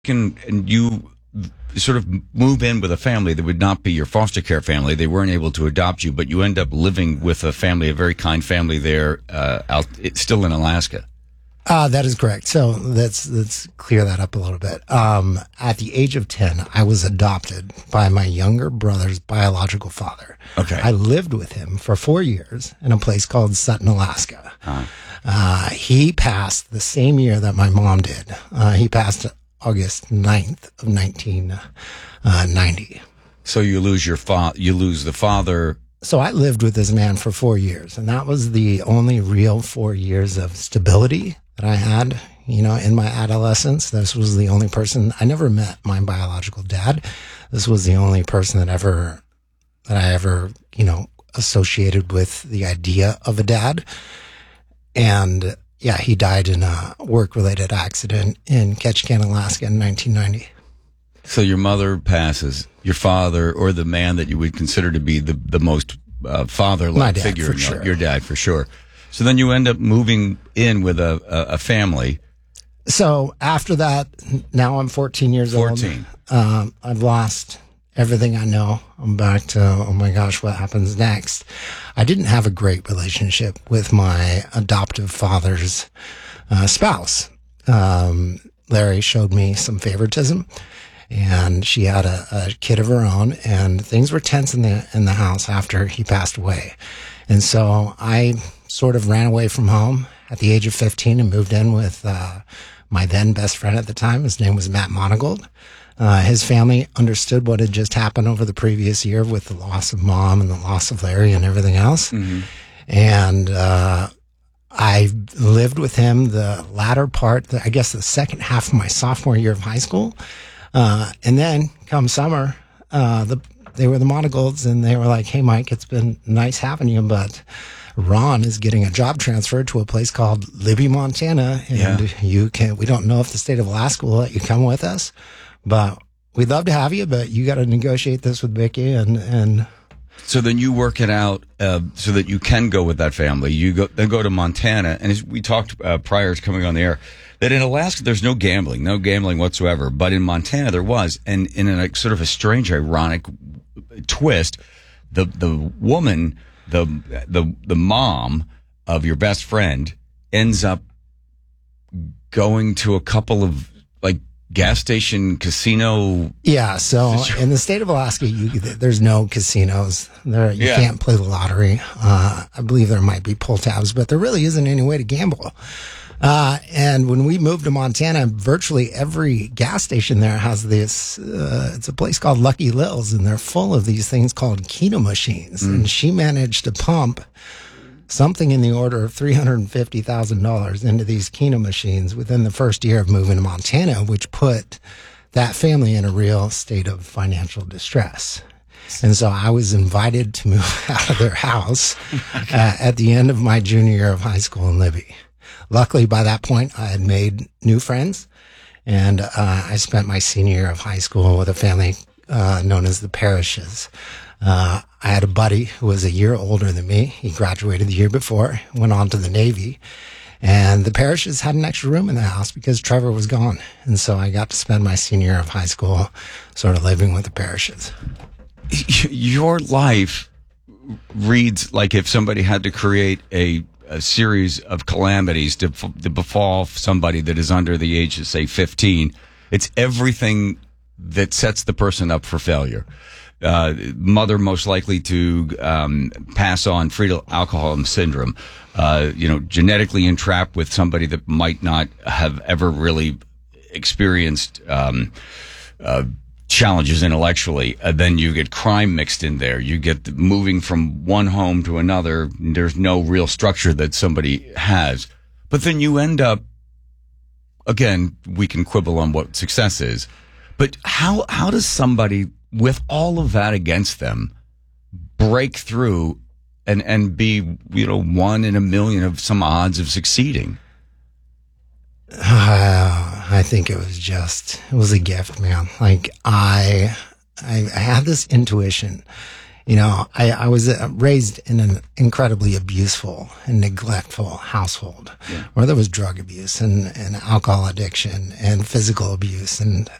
and you sort of move in with a family that would not be your foster care family. They weren't able to adopt you, but you end up living with a family, a very kind family there, still in Alaska. That is correct. So let's clear that up a little bit. At the age of 10, I was adopted by my younger brother's biological father. Okay. I lived with him for 4 years in a place called Sutton, Alaska. He passed the same year that my mom did. He passed August 9th of 1990. So you lose you lose the father. So I lived with this man for 4 years, and that was the only real 4 years of stability that I had, in my adolescence. This was the only person. I never met my biological dad. This was the only person that I ever, associated with the idea of a dad. And yeah, he died in a work-related accident in Ketchikan, Alaska in 1990. So your mother passes. Your father, or the man that you would consider to be the most father-like figure, your dad for sure. So then you end up moving in with a family. So after that, now I'm 14 years old. I've lost everything I know. I'm back to, oh my gosh, what happens next? I didn't have a great relationship with my adoptive father's spouse. Larry showed me some favoritism, and she had a kid of her own, and things were tense in the house after he passed away. And so I sort of ran away from home at the age of 15 and moved in with my then best friend at the time. His name was Matt Monagold. His family understood what had just happened over the previous year with the loss of mom and the loss of Larry and everything else. Mm-hmm. And I lived with him the latter part, I guess the second half of my sophomore year of high school. And then come summer, they were the Monagolds, and they were like, "Hey, Mike, it's been nice having you, but Ron is getting a job transfer to a place called Libby, Montana, and we don't know if the state of Alaska will let you come with us, but we'd love to have you, but you got to negotiate this with Vicky." And so then you work it out so that you can go with that family. You go to Montana, and as we talked prior to coming on the air, that in Alaska there's no gambling whatsoever, but in Montana there was, and in a sort of a strange, ironic twist, the woman, the mom of your best friend ends up going to a couple of gas station casino. Yeah. So in the state of Alaska, there's no casinos there. You can't play the lottery. I believe there might be pull tabs, but there really isn't any way to gamble. And when we moved to Montana, virtually every gas station there has this, it's a place called Lucky Lil's, and they're full of these things called Keno machines. And she managed to pump something in the order of $350,000 into these Keno machines within the first year of moving to Montana, which put that family in a real state of financial distress. And so I was invited to move out of their house at the end of my junior year of high school in Libby. Luckily, by that point, I had made new friends, and I spent my senior year of high school with a family known as the Parishes. I had a buddy who was a year older than me. He graduated the year before, went on to the Navy, and the Parishes had an extra room in the house because Trevor was gone. And so I got to spend my senior year of high school sort of living with the Parishes. Your life reads like if somebody had to create a series of calamities to befall somebody that is under the age of, say, 15. It's everything that sets the person up for failure. Mother most likely to pass on fetal alcoholism syndrome. Genetically entrapped with somebody that might not have ever really experienced challenges intellectually. Then you get crime mixed in there. You get moving from one home to another. There's no real structure that somebody has. But then you end up, again, we can quibble on what success is, but how does somebody with all of that against them break through and be, one in a million of some odds of succeeding? I think it was a gift, man. I had this intuition, You know, I was raised in an incredibly abuseful and neglectful household where there was drug abuse and alcohol addiction and physical abuse. And